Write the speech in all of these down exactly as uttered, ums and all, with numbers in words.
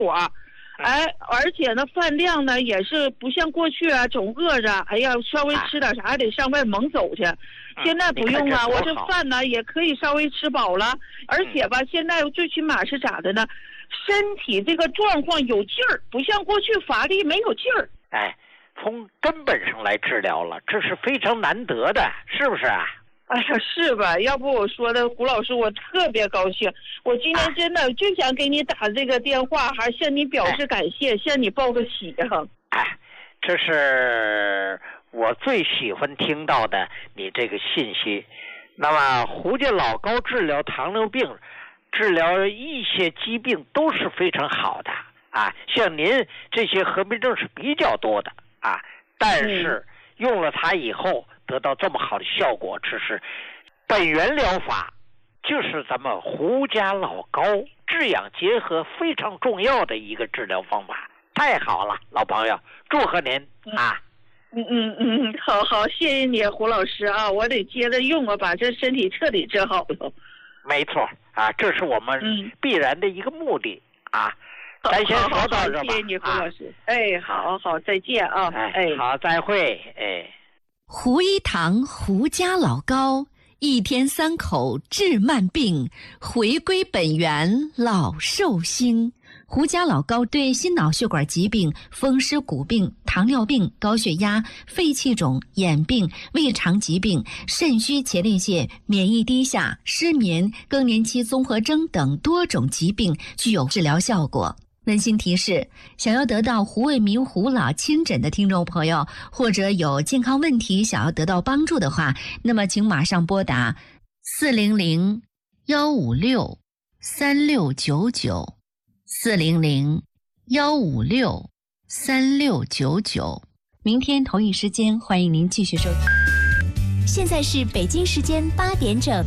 果。哎，而且呢，饭量呢也是不像过去啊，总饿着，哎呀，稍微吃点啥还得上外猛走去。现在不用啊，我这饭呢也可以稍微吃饱了，而且吧，现在最起码是咋的呢？身体这个状况有劲儿，不像过去乏力没有劲儿。 哎，从根本上来治疗了，这是非常难得的，是不是啊？ 哎呀，是吧？要不我说的胡老师，我特别高兴。我今天真的就想给你打这个电话，还向你表示感谢，向你报个喜啊！ 哎，这是我最喜欢听到的你这个信息。那么胡家老高治疗糖尿病、治疗一些疾病都是非常好的啊。像您这些合并症是比较多的啊，但是用了它以后得到这么好的效果，这是本源疗法，就是咱们胡家老高治养结合非常重要的一个治疗方法。太好了，老朋友，祝贺您啊！ 嗯嗯嗯，好好，谢谢你，胡老师啊，我得接着用啊，把这身体彻底治好了。 没错啊，这是我们必然的一个目的、嗯、啊。咱先说到这吧。 谢谢你，胡老师。啊、哎，好好，再见啊！ 哎，好，再会。哎。 胡一堂胡家老高，一天三口治慢病，回归本源老寿星。胡家老高对心脑血管疾病、风湿骨病、糖尿病、高血压、肺气肿、眼病、胃肠疾病、肾虚前列腺、免疫低下、失眠、更年期综合征等多种疾病具有治疗效果。温馨提示：想要得到胡卫民胡老亲诊的听众朋友，或者有健康问题想要得到帮助的话，那么请马上拨打四零零幺五六三六九九四零零幺五六三六九九。明天同一时间，欢迎您继续收听。 现在是北京时间八点整。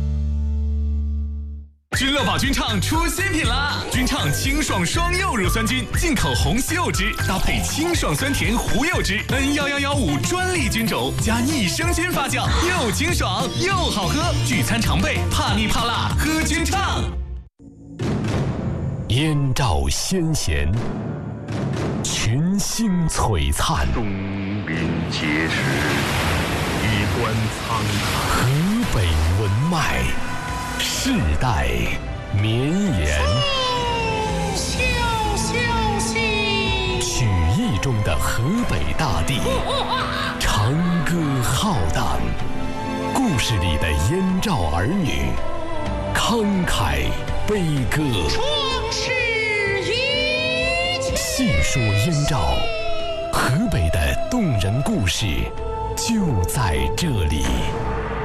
君乐宝君畅出新品啦！君畅清爽双柚乳酸菌，进口红西柚汁搭配清爽酸甜胡柚汁 N 一一一五专利菌种，加益生菌发酵，又清爽又好喝。聚餐常备，怕腻怕辣，喝君畅。 燕赵先贤，群星璀璨， 东临碣石，衣冠苍苍， 河北文脉，世代绵延。 笑笑兮， 曲艺中的河北大地，长歌浩荡，故事里的燕赵儿女，慷慨悲歌。 壮士一去， 细说燕赵，河北的动人故事就在这里。